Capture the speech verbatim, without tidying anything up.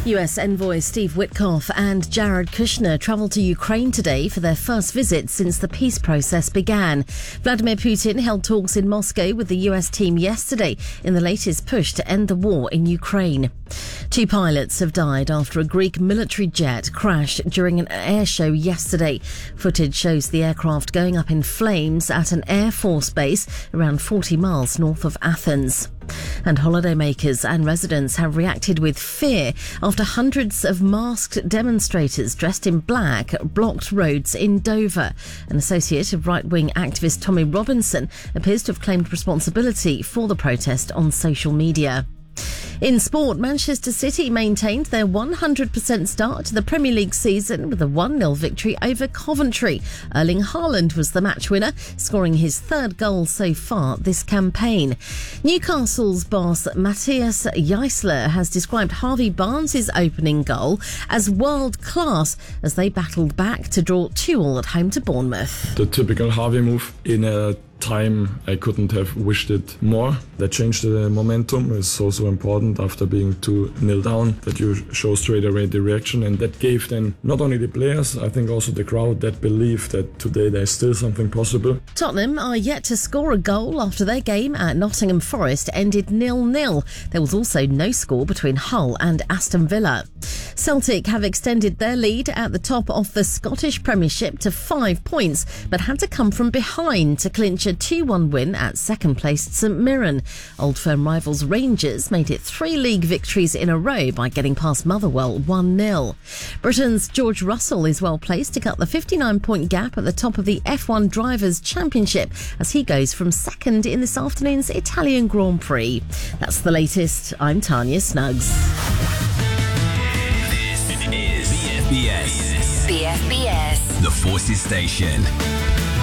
U S envoy Steve Witkoff and Jared Kushner travelled to Ukraine today for their first visit since the peace process began. Vladimir Putin held talks in Moscow with the U S team yesterday in the latest push to end the war in Ukraine. Two pilots have died after a Greek military jet crashed during an air show yesterday. Footage shows the aircraft going up in flames at an Air Force base around forty miles north of Athens. And holidaymakers and residents have reacted with fear after hundreds of masked demonstrators dressed in black blocked roads in Dover. An associate of right-wing activist Tommy Robinson appears to have claimed responsibility for the protest on social media. In sport, Manchester City maintained their one hundred percent start to the Premier League season with a one nil victory over Coventry. Erling Haaland was the match winner, scoring his third goal so far this campaign. Newcastle's boss Matthias Jaisler has described Harvey Barnes' opening goal as world class as they battled back to draw two all at home to Bournemouth. The typical Harvey move in a time I couldn't have wished it more. That changed the momentum. It's also important after being two nil down that you show straight away the reaction, and that gave then not only the players, I think also the crowd that belief that today there's still something possible. Tottenham are yet to score a goal after their game at Nottingham Forest ended nil nil. There was also no score between Hull and Aston Villa. Celtic have extended their lead at the top of the Scottish Premiership to five points, but had to come from behind to clinch a two one win at second-placed St Mirren. Old Firm rivals Rangers made it three league victories in a row by getting past Motherwell one nil. Britain's George Russell is well placed to cut the fifty-nine point gap at the top of the F one Drivers' Championship as he goes from second in this afternoon's Italian Grand Prix. That's the latest. I'm Tanya Snuggs. This is B F B S. B F B S. The Forces Station.